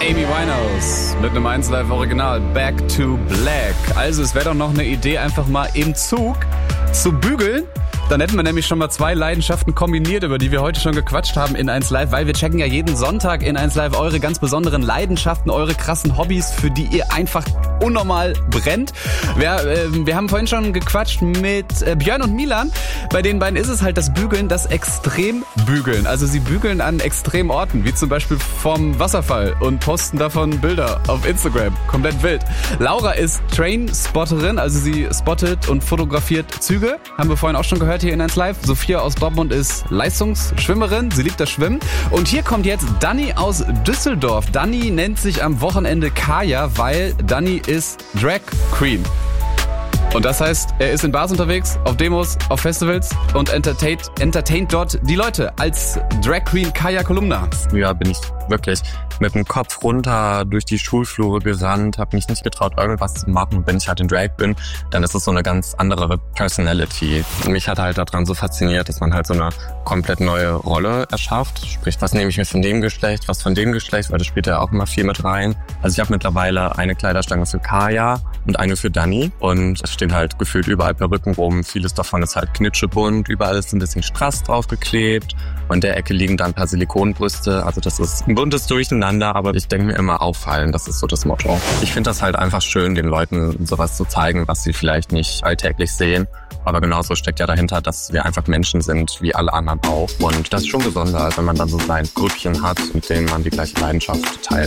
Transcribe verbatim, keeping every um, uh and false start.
Amy Winehouse mit einem eins Live Original, Back to Black. Also es wäre doch noch eine Idee, einfach mal im Zug zu bügeln. Dann hätten wir nämlich schon mal zwei Leidenschaften kombiniert, über die wir heute schon gequatscht haben in eins Live, weil wir checken ja jeden Sonntag in eins Live eure ganz besonderen Leidenschaften, eure krassen Hobbys, für die ihr einfach unnormal brennt. Wir, äh, wir haben vorhin schon gequatscht mit äh, Björn und Milan. Bei den beiden ist es halt das Bügeln, das Extrembügeln. Also sie bügeln an extremen Orten, wie zum Beispiel vom Wasserfall und posten davon Bilder auf Instagram. Komplett wild. Laura ist Trainspotterin, also sie spottet und fotografiert Züge. Haben wir vorhin auch schon gehört hier in eins Live. Sophia aus Dortmund ist Leistungsschwimmerin. Sie liebt das Schwimmen. Und hier kommt jetzt Dani aus Düsseldorf. Dani nennt sich am Wochenende Kaya, weil Dani ist Drag Queen. Und das heißt, er ist in Bars unterwegs, auf Demos, auf Festivals und entertaint, entertaint dort die Leute als Drag Queen Kaya Kolumna. Früher bin ich wirklich mit dem Kopf runter durch die Schulflure gerannt, habe mich nicht getraut, irgendwas zu machen. Und wenn ich halt in Drag bin, dann ist es so eine ganz andere Personality. Und mich hat halt daran so fasziniert, dass man halt so eine komplett neue Rolle erschafft. Sprich, was nehme ich mir von dem Geschlecht, was von dem Geschlecht, weil das spielt ja auch immer viel mit rein. Also ich habe mittlerweile eine Kleiderstange für Kaya und eine für Dani. Und es stehen halt gefühlt überall Perücken rum. Vieles davon ist halt knitschebunt, überall ist ein bisschen Strass draufgeklebt. Und in der Ecke liegen dann ein paar Silikonbrüste. Also das ist ein buntes Durcheinander, aber ich denke mir immer auffallen, das ist so das Motto. Ich finde das halt einfach schön, den Leuten sowas zu zeigen, was sie vielleicht nicht alltäglich sehen. Aber genauso steckt ja dahinter, dass wir einfach Menschen sind, wie alle anderen auch. Und das ist schon besonders, wenn man dann so sein Grüppchen hat, mit dem man die gleiche Leidenschaft teilt.